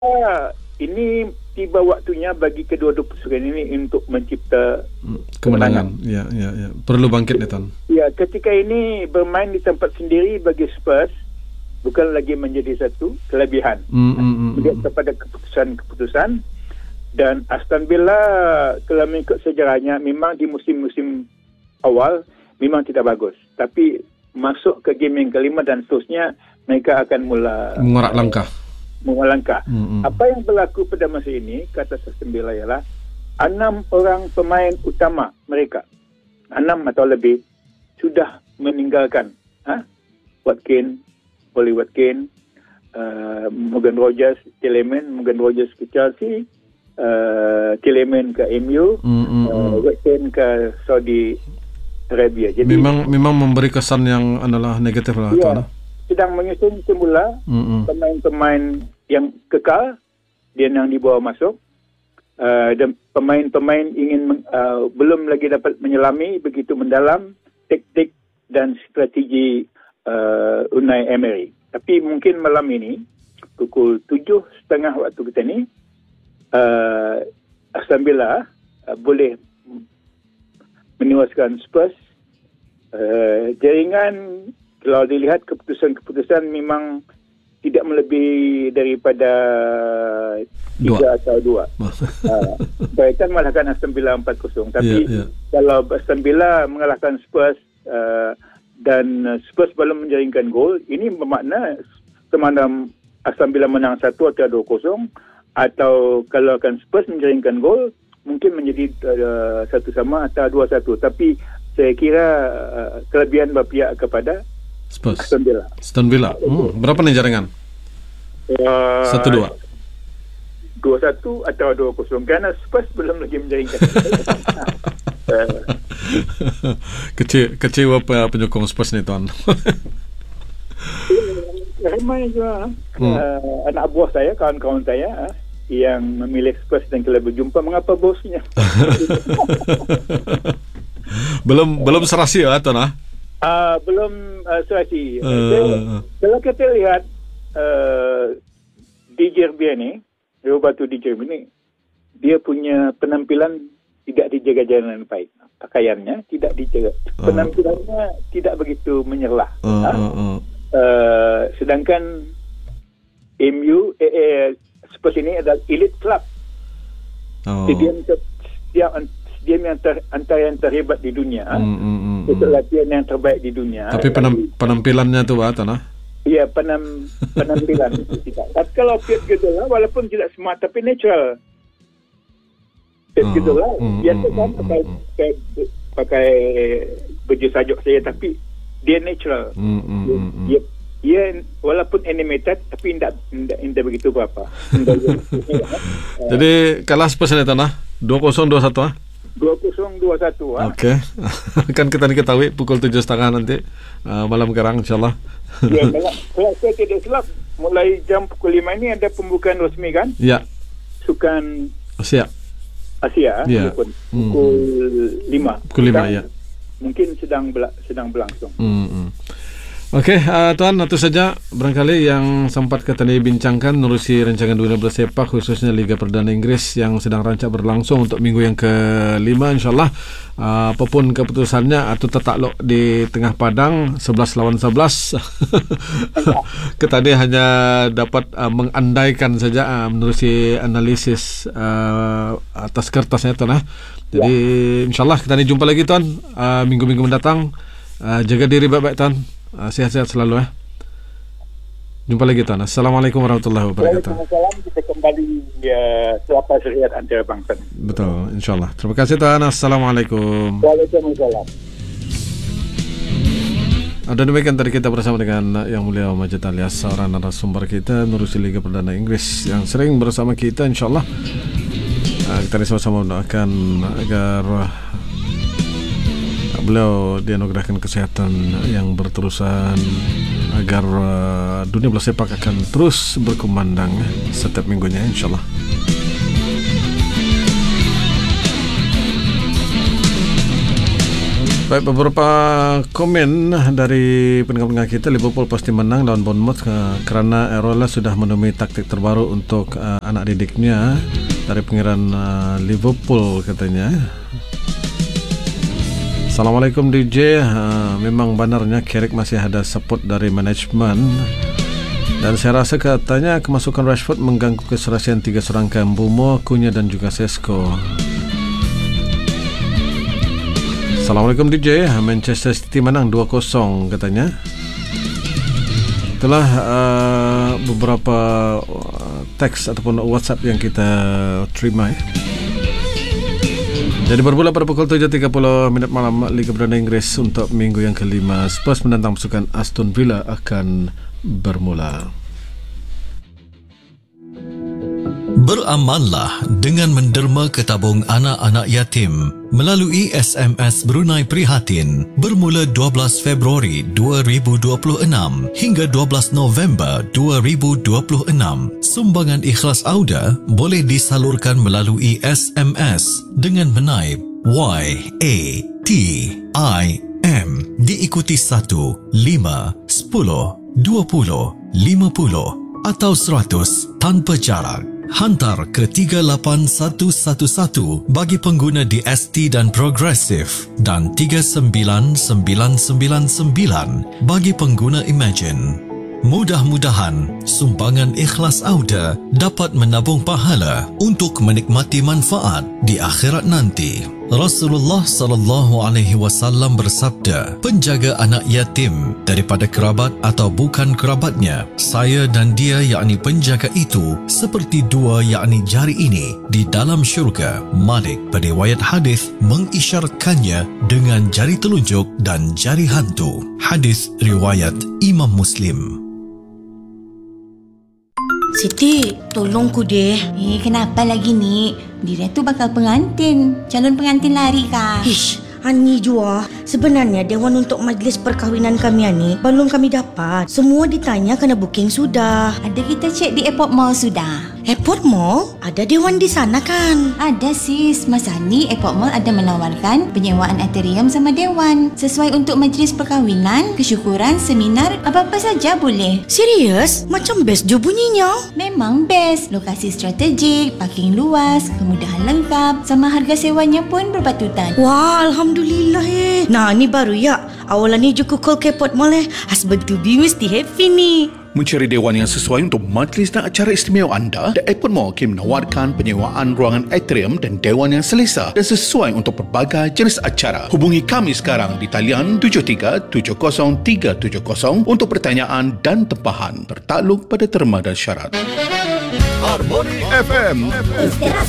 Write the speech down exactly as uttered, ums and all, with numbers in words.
ini tiba waktunya bagi kedua-dua pasukan ini untuk mencipta kemenangan. Ya, ya, ya. Perlu bangkit nih, Tan. Ya, ketika ini bermain di tempat sendiri bagi Spurs bukan lagi menjadi satu kelebihan. Mm, mm, mm, Melihat kepada keputusan-keputusan, dan Aston Villa kalau mengikut sejarahnya memang di musim-musim awal memang tidak bagus, tapi masuk ke game yang kelima dan seterusnya mereka akan mula mengorak langkah. Mengorak langkah. Mm-hmm. Apa yang berlaku pada masa ini, kata Aston Villa, ialah enam orang pemain utama mereka, enam atau lebih, sudah meninggalkan. Ha? Watkins, Oli Watkins, uh, Morgan Rogers, Tielemans, Morgan Rogers ke Chelsea, uh, Tielemans ke M U, mm-hmm. uh, Watkins ke Saudi Arabia. Jadi memang memang memberi kesan yang adalah negatif lah. Ya, Tuan. sedang menyusun semula mm-hmm. pemain-pemain yang kekal, dia yang dibawa masuk, uh, dan pemain-pemain ingin uh, belum lagi dapat menyelami begitu mendalam taktik dan strategi uh, Unai Emery. Tapi mungkin malam ini pukul tujuh setengah waktu kita ni, uh, Aston Villa uh, boleh menewaskan Spurs. Uh, jaringan kalau dilihat keputusan-keputusan memang tidak melebihi daripada tiga atau dua. uh, Brighton mengalahkan Aston Villa empat kosong. Tapi yeah, yeah. kalau Aston Villa mengalahkan Spurs uh, dan Spurs belum menjaringkan gol, ini bermakna semana Aston Villa menang satu atau dua kosong, atau kalau akan Spurs menjaringkan gol mungkin menjadi uh, satu sama atau dua satu. Tapi saya kira uh, kelebihan berpihak kepada Spurs. Aston Villa. Aston Villa. Hmm, berapa nih jaringan? Uh, Satu dua. Dua satu atau dua kosong. Kerana Spurs belum lagi menjaringkan. uh, Kecil, kecewa penyokong Spurs nih, Tuan. Ramai juga hmm. uh, anak buah saya, kawan-kawan saya uh, yang memilih Spurs dan kalau berjumpa, mengapa bosnya? belum belum serasi ya, Tuan? Ah? Uh, belum uh, serasi. Uh, so, kalau kita lihat uh, D J R B ni, Roberto D J R B ni, dia punya penampilan tidak dijaga dengan baik. Pakaiannya tidak dijaga. Uh, Penampilannya tidak begitu menyerlah. Uh, uh, uh. Uh, sedangkan M U, eh, eh, Spurs ini adalah elite club. Oh. Stadium, stadium, stadium yang ter, antara yang terhebat di dunia. Mm, mm, mm, Untuk latihan yang terbaik di dunia. Tapi penam, penampilannya tu apa, Tanah? Iya, penam, penampilan itu tidak. Tapi kalau Pep Guardiola, walaupun tidak smart, tapi natural. Pep oh. Guardiola, mm, biasa mm, kan mm, pakai, mm. pakai, pakai baju sajuk saya, tapi dia natural. Mm, mm, dia, mm, dia, dia walaupun animated, tapi tidak tidak begitu berapa. Jadi kalah Spurs ni, Tanah? dua kosong dua satu ah? dua kosong dua satu. Okey. Kan kita diketahui pukul tujuh tiga puluh nanti uh, malam kerang, insyaAllah. Ya, kalau saya tidak silap, mulai jam pukul lima ini ada pembukaan resmi kan? Ya. Sukan Asia. Asia, ya. Pukul hmm. lima. Pukul lima, ya. Mungkin sedang bela- sedang berlangsung. Hmm. Okey, uh, Tuan, itu saja barangkali yang sempat kita bincangkan menerusi rancangan dunia bola sepak, khususnya Liga Perdana Inggeris yang sedang rancak berlangsung untuk minggu yang kelima, insyaAllah. Uh, apapun keputusannya, atau tertakluk di tengah padang sebelas lawan sebelas, kita ni hanya dapat uh, mengandaikan saja uh, menerusi analisis uh, atas kertasnya, Tuan. Uh. Jadi ya. InsyaAllah kita ni jumpa lagi, Tuan, uh, minggu-minggu mendatang. Uh, jaga diri baik-baik, Tuan. Uh, sihat-sihat selalu ya. Jumpa lagi, Tuan. Assalamualaikum warahmatullahi wabarakatuh. Waalaikumsalam. Kita kembali ya, selapa syariat antarabangsa. Betul, insyaAllah. Terima kasih, Tuan. Assalamualaikum. Waalaikumsalam. Ada demikian tadi kita bersama dengan Yang Mulia Majid Alias, seorang narasumber kita menerusi Liga Perdana Inggris yang sering bersama kita, insyaAllah. Uh, kita sama-sama mendoakan agar beliau dianugerahkan kesehatan yang berterusan, agar uh, dunia bola sepak akan terus berkumandang setiap minggunya, insyaAllah. Baik, beberapa komen dari pendengar-pendengar kita. Liverpool pasti menang lawan Bournemouth uh, kerana Areola sudah menemui taktik terbaru untuk uh, anak didiknya dari pengiran uh, Liverpool katanya. Assalamualaikum D J. Uh, memang benarnya Carrick masih ada support dari manajemen. Dan saya rasa katanya kemasukan Rashford mengganggu keserasian tiga serangkaian Mbeumo, Cunha dan juga Sesko. Assalamualaikum D J. Manchester City menang dua kosong katanya. Itulah uh, beberapa uh, teks ataupun WhatsApp yang kita terima. Eh. Jadi bermula pada pukul tujuh tiga puluh minit malam, Liga Perdana Inggeris untuk minggu yang kelima. Spurs menentang pasukan Aston Villa akan bermula. Beramallah dengan menderma ke tabung anak-anak yatim melalui S M S Brunei Prihatin bermula dua belas Februari dua ribu dua puluh enam hingga dua belas November dua ribu dua puluh enam. Sumbangan ikhlas Auda boleh disalurkan melalui S M S dengan menaip Y A T I M diikuti satu, lima, sepuluh, dua puluh, lima puluh atau seratus tanpa jarak. Hantar ke tiga lapan satu satu satu bagi pengguna D S T dan Progressive dan tiga sembilan sembilan sembilan sembilan bagi pengguna Imagine. Mudah-mudahan sumbangan ikhlas Auda dapat menabung pahala untuk menikmati manfaat di akhirat nanti. Rasulullah sallallahu alaihi wasallam bersabda, penjaga anak yatim daripada kerabat atau bukan kerabatnya, saya dan dia yakni penjaga itu seperti dua yakni jari ini di dalam syurga. Malik periwayat hadis mengisyaratkannya dengan jari telunjuk dan jari hantu. Hadis riwayat Imam Muslim. Siti, tolongku deh. Eh, kenapa lagi ni? Dia tu bakal pengantin. Calon pengantin lari kah? Ish, Ani jua. Sebenarnya dewan untuk majlis perkahwinan kami ni belum kami dapat. Semua ditanya kena booking sudah. Ada kita cek di Airport Mall sudah. Airport Mall? Ada dewan di sana kan? Ada sis. Masa ni Airport Mall ada menawarkan penyewaan atrium sama dewan. Sesuai untuk majlis perkahwinan, kesyukuran, seminar, apa-apa saja boleh. Serius? Macam best je bunyinya. Memang best. Lokasi strategik, parking luas, kemudahan lengkap, sama harga sewanya pun berpatutan. Wah, Alhamdulillah eh. Nah, ni baru ya. Awalan ni juga call ke Airport Mall eh. Husband to be mesti happy ni. Mencari dewan yang sesuai untuk majlis dan acara istimewa anda, The Airport Mall kini menawarkan penyewaan ruangan atrium dan dewan yang selesa dan sesuai untuk pelbagai jenis acara. Hubungi kami sekarang di talian tujuh tiga tujuh kosong tiga tujuh kosong untuk pertanyaan dan tempahan. Bertakluk pada terma dan syarat. Harmony F M. Inspirasi